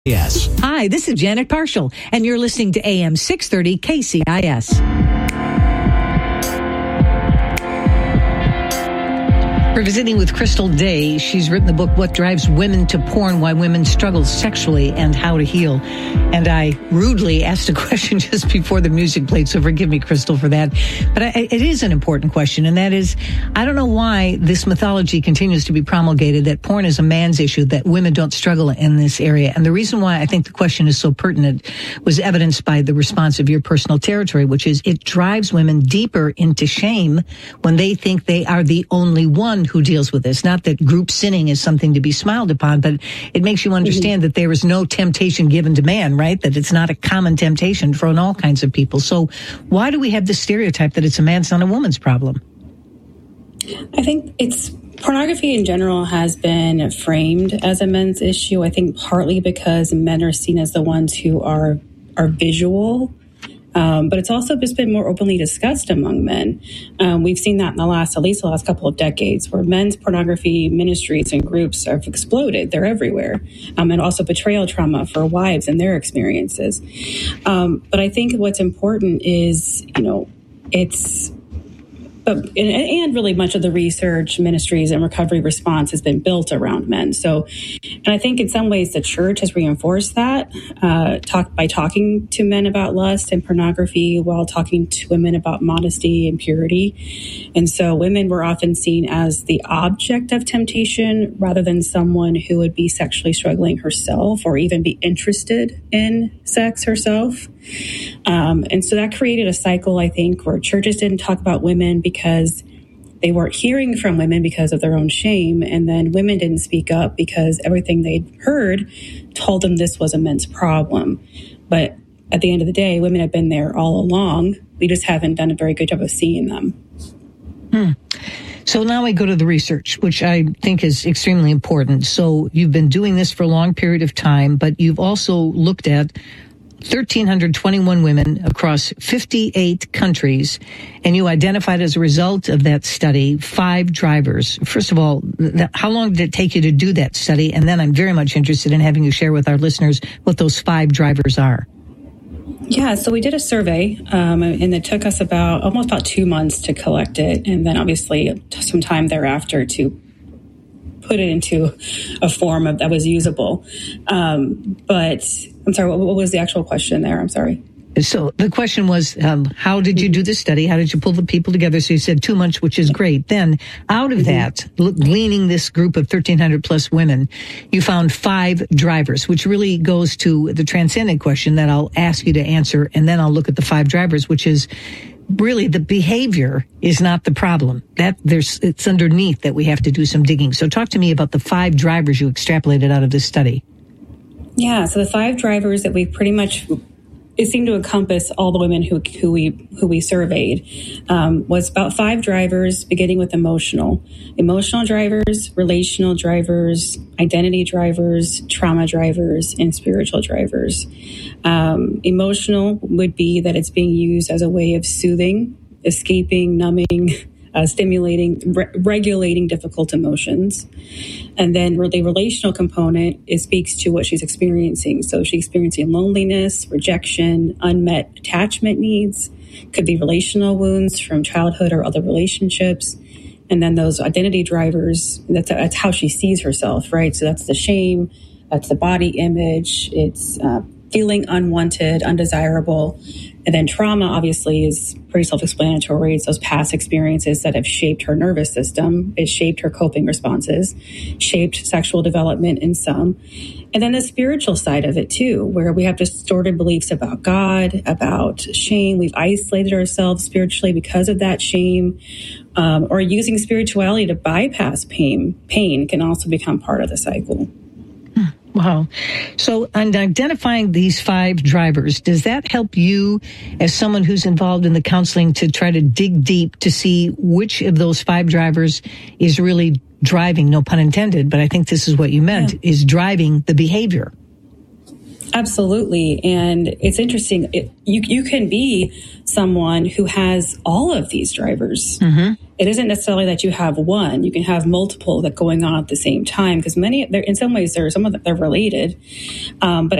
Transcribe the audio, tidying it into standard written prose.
Yes. Hi, this is Janet Parshall, and you're listening to AM 630 KCIS. We're visiting with Crystal Day. She's written the book, What Drives Women to Porn, Why Women Struggle Sexually and How to Heal. And I rudely asked a question just before the music played, so forgive me, Crystal, for that. But it is an important question, and that is, I don't know why this mythology continues to be promulgated that porn is a man's issue, that women don't struggle in this area. And the reason why I think the question is so pertinent was evidenced by the response of your personal territory, which is it drives women deeper into shame when they think they are the only one who deals with this. Not that group sinning is something to be smiled upon, but it makes you understand that there is no temptation given to man, right? That it's not a common temptation for all kinds of people. So why do we have this stereotype that it's a man's, not a woman's problem? I think pornography in general has been framed as a men's issue. I think partly because men are seen as the ones who are visual. But it's also just been more openly discussed among men. We've seen that in at least the last couple of decades, where men's pornography ministries and groups have exploded. They're everywhere. And also betrayal trauma for wives and their experiences. But I think what's important is, and really much of the research, ministries, and recovery response has been built around men. So, and I think in some ways the church has reinforced that by talking to men about lust and pornography while talking to women about modesty and purity. And so women were often seen as the object of temptation rather than someone who would be sexually struggling herself or even be interested in sex herself. And so that created a cycle, I think, where churches didn't talk about women because they weren't hearing from women because of their own shame. And then women didn't speak up because everything they'd heard told them this was a men's problem. But at the end of the day, women have been there all along. We just haven't done a very good job of seeing them. So now we go to the research, which I think is extremely important. So you've been doing this for a long period of time, but you've also looked at 1,321 women across 58 countries, and you identified as a result of that study 5 drivers. First of all, how long did it take you to do that study? And then I'm very much interested in having you share with our listeners what those 5 drivers are. Yeah, so we did a survey, and it took us almost about 2 months to collect it, and then obviously some time thereafter to put it into a form that was usable. But I'm sorry, what was the actual question there? I'm sorry. So the question was, how did you do this study? How did you pull the people together? So you said 2 months, which is great. Then out of that, gleaning this group of 1,300 plus women, you found 5 drivers, which really goes to the transcendent question that I'll ask you to answer. And then I'll look at the 5 drivers, which is really the behavior is not the problem. It's underneath that we have to do some digging. So talk to me about the 5 drivers you extrapolated out of this study. Yeah, so the 5 drivers that we pretty much, it seemed to encompass all the women who we surveyed, was about 5 drivers, beginning with emotional drivers, relational drivers, identity drivers, trauma drivers, and spiritual drivers. Emotional would be that it's being used as a way of soothing, escaping, numbing, stimulating, regulating difficult emotions. And then the relational component, it speaks to what she's experiencing. So she's experiencing loneliness, rejection, unmet attachment needs, could be relational wounds from childhood or other relationships. And then those identity drivers, that's how she sees herself, right? So that's the shame, that's the body image, it's feeling unwanted, undesirable. And then trauma, obviously, is pretty self-explanatory. It's those past experiences that have shaped her nervous system. It shaped her coping responses, shaped sexual development in some. And then the spiritual side of it, too, where we have distorted beliefs about God, about shame. We've isolated ourselves spiritually because of that shame. Or using spirituality to bypass pain. Pain can also become part of the cycle. Wow. So on identifying these 5 drivers, does that help you as someone who's involved in the counseling to try to dig deep to see which of those 5 drivers is really driving, no pun intended, but I think this is what you meant, is driving the behavior? Absolutely. And it's interesting. You can be someone who has all of these drivers. Mm-hmm. It isn't necessarily that you have one. You can have multiple that going on at the same time, because in some ways, some of them, they're related. But